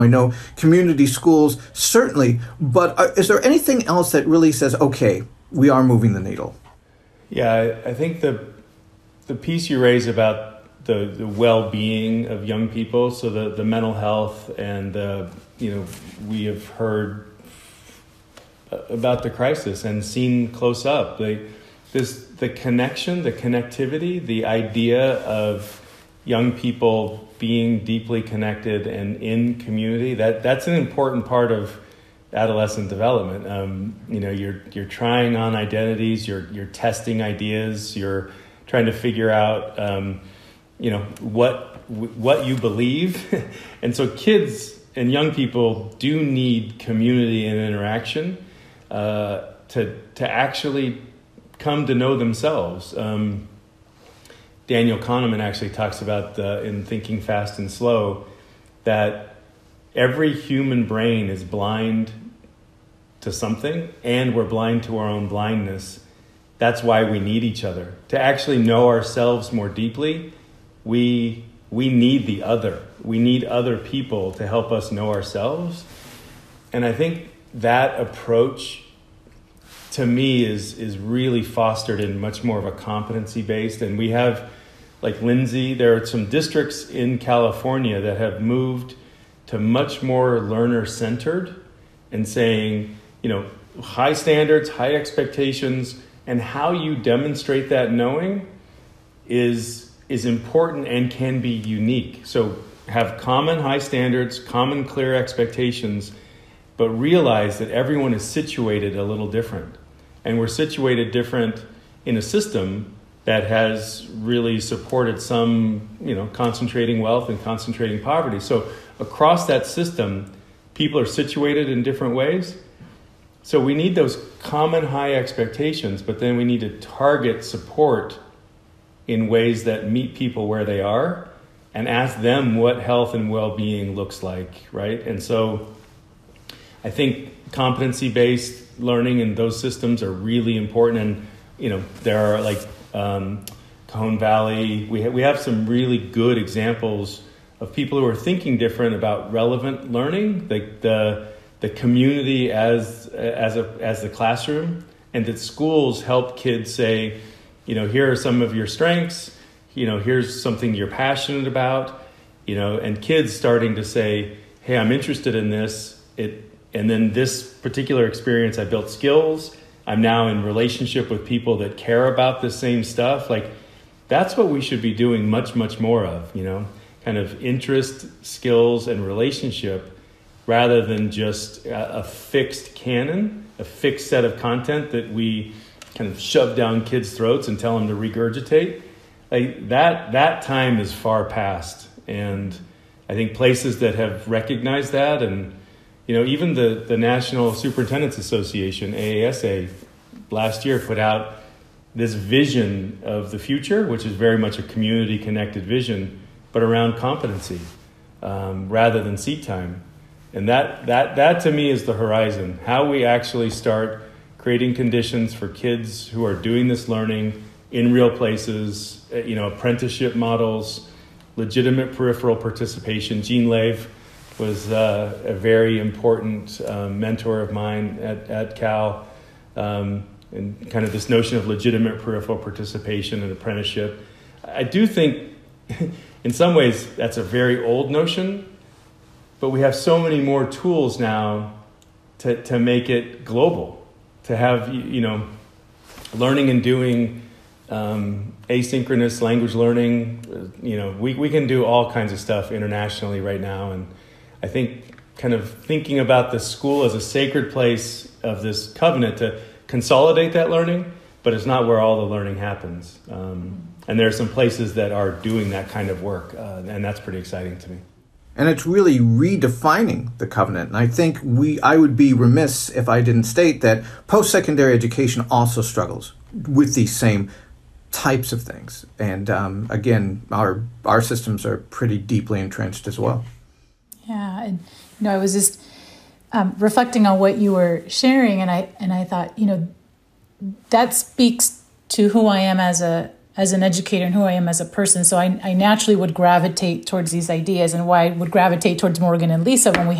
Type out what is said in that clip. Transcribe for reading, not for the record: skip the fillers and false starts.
I know community schools, certainly, but is there anything else that really says, okay, we are moving the needle? Yeah, I think the piece you raise about the well-being of young people, so the mental health, and we have heard about the crisis and seen close up the connection, the connectivity, the idea of young people being deeply connected and in community. That's an important part of adolescent development. You're trying on identities, you're testing ideas, you're trying to figure out what you believe. And so kids and young people do need community and interaction to actually come to know themselves. Daniel Kahneman actually talks about in Thinking Fast and Slow that every human brain is blind to something, and we're blind to our own blindness. That's why we need each other. To actually know ourselves more deeply, we need the other. We need other people to help us know ourselves. And I think that approach, to me, is really fostered in much more of a competency-based. And we have, like Lindsay, there are some districts in California that have moved to much more learner-centered and saying, high standards, high expectations, and how you demonstrate that knowing is important and can be unique. So have common high standards, common clear expectations, but realize that everyone is situated a little different. And we're situated different in a system that has really supported some, concentrating wealth and concentrating poverty. So across that system, people are situated in different ways. So we need those common high expectations, but then we need to target support in ways that meet people where they are and ask them what health and well-being looks like, right? And so I think competency-based learning in those systems are really important. And, there are like Cajon Valley. We have some really good examples of people who are thinking different about relevant learning, like the community as the classroom, and that schools help kids say, here are some of your strengths, here's something you're passionate about, and kids starting to say, hey, I'm interested in this. And then this particular experience, I built skills. I'm now in relationship with people that care about the same stuff. Like, that's what we should be doing much, much more of, kind of interest, skills, and relationship, rather than just a fixed canon, a fixed set of content that we kind of shove down kids' throats and tell them to regurgitate. Like that time is far past. And I think places that have recognized that, and even the National Superintendents Association, AASA, last year put out this vision of the future, which is very much a community-connected vision, but around competency rather than seat time. And that to me is the horizon. How we actually start creating conditions for kids who are doing this learning in real places, apprenticeship models, legitimate peripheral participation. Jean Lave was a very important mentor of mine at Cal, and kind of this notion of legitimate peripheral participation and apprenticeship. I do think in some ways that's a very old notion, but we have so many more tools now to make it global, to have, learning and doing asynchronous language learning. We can do all kinds of stuff internationally right now. And I think kind of thinking about the school as a sacred place of this covenant to consolidate that learning, but it's not where all the learning happens. And there are some places that are doing that kind of work, and that's pretty exciting to me. And it's really redefining the covenant. And I think I would be remiss if I didn't state that post-secondary education also struggles with these same types of things. And again, our systems are pretty deeply entrenched as well. Yeah, and I was just reflecting on what you were sharing, and I thought, that speaks to who I am as a as an educator and who I am as a person. So I naturally would gravitate towards these ideas, and why I would gravitate towards Morgan and Lisa when we